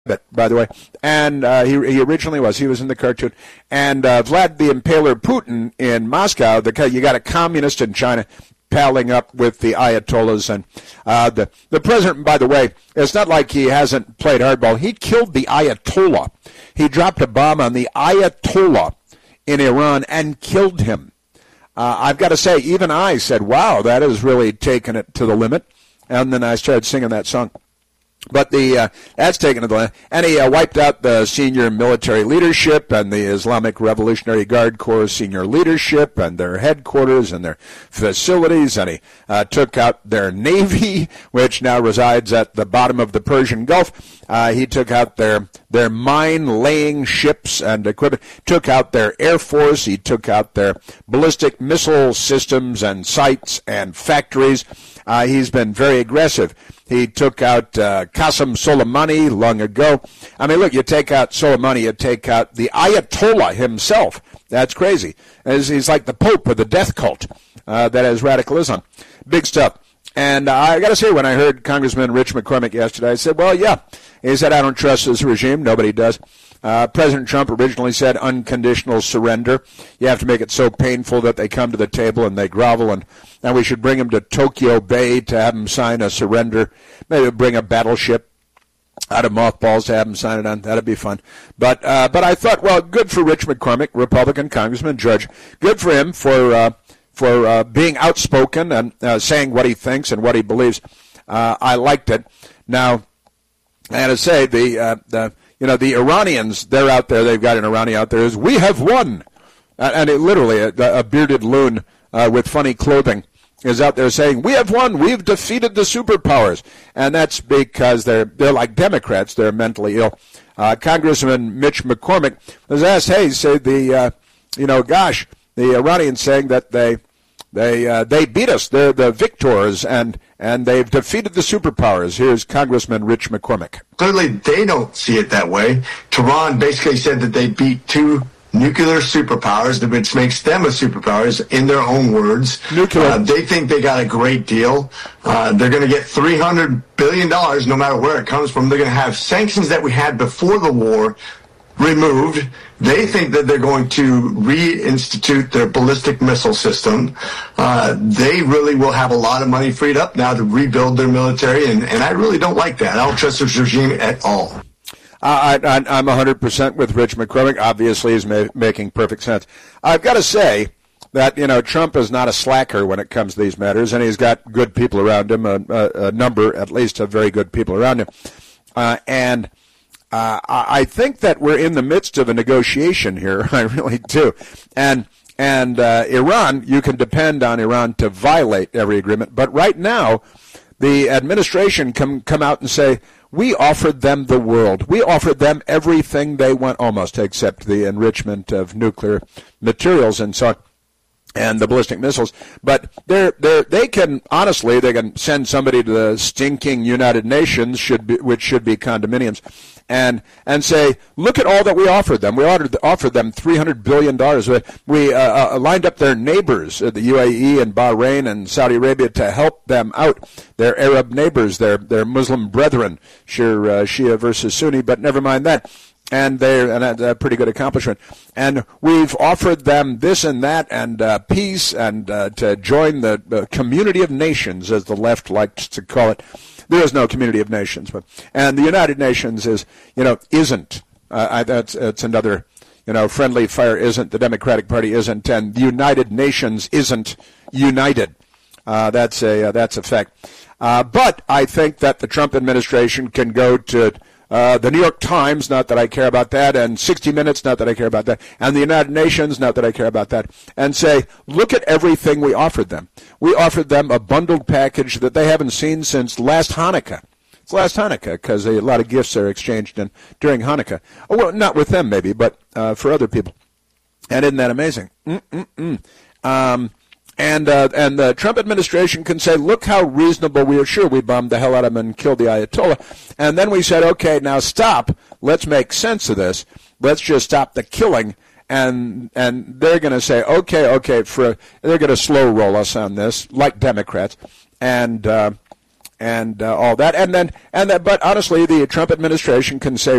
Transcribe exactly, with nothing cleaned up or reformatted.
by the way. And uh, he, he originally was. He was in the cartoon. And uh, Vlad the Impaler Putin in Moscow, the, you got a communist in China palling up with the Ayatollahs. And uh, the, the president, by the way, it's not like he hasn't played hardball. He killed the Ayatollah. He dropped a bomb on the Ayatollah in Iran and killed him. Uh, I've got to say, even I said, wow, that has really taken it to the limit. And then I started singing that song. But the uh, that's taken to the limit. And he uh, wiped out the senior military leadership and the Islamic Revolutionary Guard Corps senior leadership and their headquarters and their facilities. And he uh, took out their Navy, which now resides at the bottom of the Persian Gulf. Uh, he took out their their mine-laying ships and equipment, took out their Air Force. He took out their ballistic missile systems and sites and factories. Uh, he's been very aggressive. He took out uh, Qasem Soleimani long ago. I mean, look, you take out Soleimani, you take out the Ayatollah himself. That's crazy. He's like the Pope of the death cult uh, that has radical Islam. Big stuff. And uh, I got to say, when I heard Congressman Rich McCormick yesterday, I said, well, yeah. He said, I don't trust this regime. Nobody does. Uh, President Trump originally said unconditional surrender. You have to make it so painful that they come to the table and they grovel, and, and we should bring them to Tokyo Bay to have them sign a surrender. Maybe bring a battleship out of mothballs to have them sign it on. That'd be fun. But uh, but I thought, well, good for Rich McCormick, Republican congressman, judge. Good for him for uh, for uh, being outspoken and uh, saying what he thinks and what he believes. Uh, I liked it. Now, I had to say, the uh, the you know the Iranians, they're out there. They've got an Iranian out there. Is we have won, uh, and it literally a, a bearded loon uh, with funny clothing is out there saying, we have won, we've defeated the superpowers. And that's because they're they're like Democrats, they're mentally ill. Uh, Congressman Mitch McCormick was asked, hey, say the, uh, you know, gosh, the Iranians saying that they they uh, they beat us, they're the victors, and, and they've defeated the superpowers. Here's Congressman Rich McCormick. Clearly, they don't see it that way. Tehran basically said that they beat two nuclear superpowers, which makes them a superpowers in their own words. Nuclear. Uh, they think they got a great deal. Uh, they're going to get three hundred billion dollars no matter where it comes from. They're going to have sanctions that we had before the war removed. They think that they're going to reinstitute their ballistic missile system. Uh, they really will have a lot of money freed up now to rebuild their military, and, and I really don't like that. I don't trust this regime at all. Uh, I, I, I'm one hundred percent with Rich McCormick. Obviously, he's ma- making perfect sense. I've got to say that, you know, Trump is not a slacker when it comes to these matters, and he's got good people around him, a, a, a number, at least, of very good people around him. Uh, and uh, I think that we're in the midst of a negotiation here. I really do. And and uh, Iran, you can depend on Iran to violate every agreement. But right now, the administration come come out and say, we offered them the world. We offered them everything they want, almost, except the enrichment of nuclear materials and so on, and the ballistic missiles. But they're, they're, they can, honestly, they can send somebody to the stinking United Nations, should be, which should be condominiums, and and say, look at all that we offered them. We offered, offered them three hundred billion dollars. We uh, uh, lined up their neighbors, uh, the U A E and Bahrain and Saudi Arabia, to help them out. Their Arab neighbors, their, their Muslim brethren, sure, uh, Shia versus Sunni, but never mind that. And they're and that's a pretty good accomplishment. And we've offered them this and that, and uh, peace, and uh, to join the uh, community of nations, as the left likes to call it. There is no community of nations, but and the United Nations is, you know, isn't. Uh, I, that's it's another, you know, friendly fire isn't. The Democratic Party isn't, and the United Nations isn't united. Uh, that's a uh, that's a fact. Uh, but I think that the Trump administration can go to Uh, the New York Times, not that I care about that, and sixty minutes, not that I care about that, and the United Nations, not that I care about that, and say, look at everything we offered them. We offered them a bundled package that they haven't seen since last Hanukkah. It's last Hanukkah, because a lot of gifts are exchanged in, during Hanukkah. Oh, well, not with them, maybe, but uh, for other people. And isn't that amazing? Mm-mm-mm. Um, And uh, and the Trump administration can say, look how reasonable we are. Sure, we bombed the hell out of them and killed the Ayatollah. And then we said, okay, now stop. Let's make sense of this. Let's just stop the killing. And and they're going to say, okay, okay, for they're going to slow roll us on this, like Democrats. And uh, and uh, all that. And then, and that, but honestly, the Trump administration can say